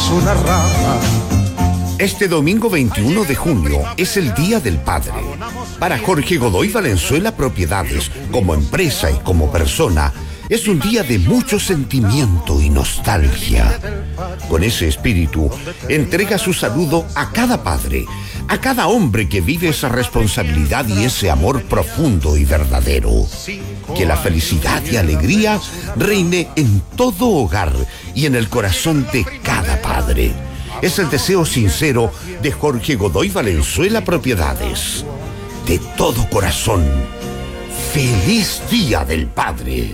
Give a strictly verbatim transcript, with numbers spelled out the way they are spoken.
es una rama. Este domingo veintiuno de junio es el Día del Padre. Para Jorge Godoy Valenzuela Propiedades, como empresa y como persona, es un día de mucho sentimiento y nostalgia. Con ese espíritu, entrega su saludo a cada padre, a cada hombre que vive esa responsabilidad y ese amor profundo y verdadero. Que la felicidad y alegría reine en todo hogar y en el corazón de cada padre. Es el deseo sincero de Jorge Godoy Valenzuela Propiedades. De todo corazón, ¡feliz Día del Padre!